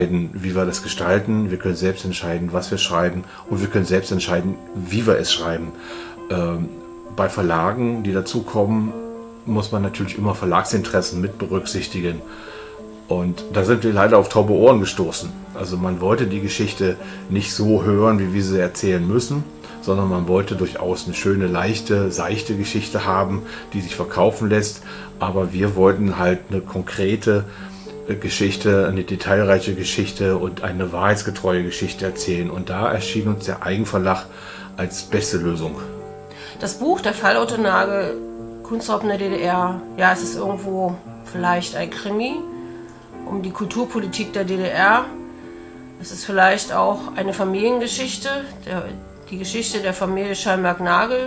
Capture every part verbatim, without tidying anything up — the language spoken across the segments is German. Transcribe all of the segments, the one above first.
wie wir das gestalten, wir können selbst entscheiden, was wir schreiben und wir können selbst entscheiden, wie wir es schreiben. Ähm, bei Verlagen, die dazukommen, muss man natürlich immer Verlagsinteressen mit berücksichtigen. Und da sind wir leider auf taube Ohren gestoßen. Also man wollte die Geschichte nicht so hören, wie wir sie erzählen müssen, sondern man wollte durchaus eine schöne, leichte, seichte Geschichte haben, die sich verkaufen lässt. Aber wir wollten halt eine konkrete Geschichte, eine detailreiche Geschichte und eine wahrheitsgetreue Geschichte erzählen. Und da erschien uns der Eigenverlag als beste Lösung. Das Buch Der Fall Otto Nagel, Kunstraub in der D D R, ja, es ist irgendwo vielleicht ein Krimi um die Kulturpolitik der D D R. Es ist vielleicht auch eine Familiengeschichte, der, die Geschichte der Familie Schallenberg-Nagel.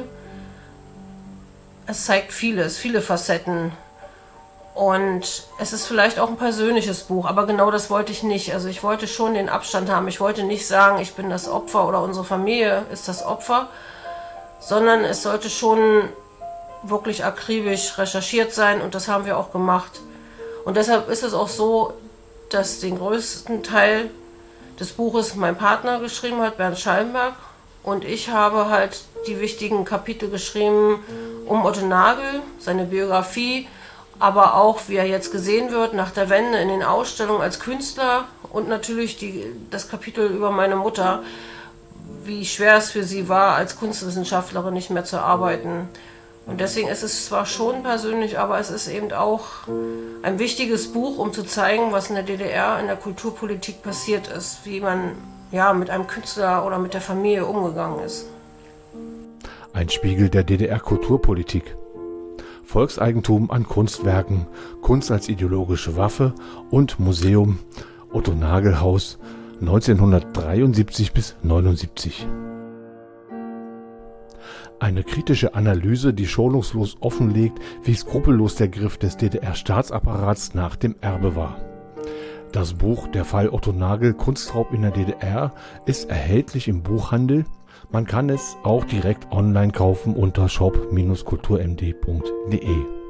Es zeigt vieles, viele Facetten. Und es ist vielleicht auch ein persönliches Buch, aber genau das wollte ich nicht. Also ich wollte schon den Abstand haben. Ich wollte nicht sagen, ich bin das Opfer oder unsere Familie ist das Opfer, sondern es sollte schon wirklich akribisch recherchiert sein und das haben wir auch gemacht. Und deshalb ist es auch so, dass den größten Teil des Buches mein Partner geschrieben hat, Bernd Schallenberg, und ich habe halt die wichtigen Kapitel geschrieben um Otto Nagel, seine Biografie, aber auch, wie er jetzt gesehen wird, nach der Wende in den Ausstellungen als Künstler und natürlich die, das Kapitel über meine Mutter, wie schwer es für sie war, als Kunstwissenschaftlerin nicht mehr zu arbeiten. Und deswegen ist es zwar schon persönlich, aber es ist eben auch ein wichtiges Buch, um zu zeigen, was in der D D R in der Kulturpolitik passiert ist, wie man ja, mit einem Künstler oder mit der Familie umgegangen ist. Ein Spiegel der D D R-Kulturpolitik. Volkseigentum an Kunstwerken, Kunst als ideologische Waffe und Museum Otto-Nagel-Haus neunzehnhundertdreiundsiebzig bis neunundsiebzig. Eine kritische Analyse, die schonungslos offenlegt, wie skrupellos der Griff des D D R-Staatsapparats nach dem Erbe war. Das Buch Der Fall Otto Nagel, Kunstraub in der D D R ist erhältlich im Buchhandel. Man kann es auch direkt online kaufen unter shop Bindestrich kulturmd Punkt de.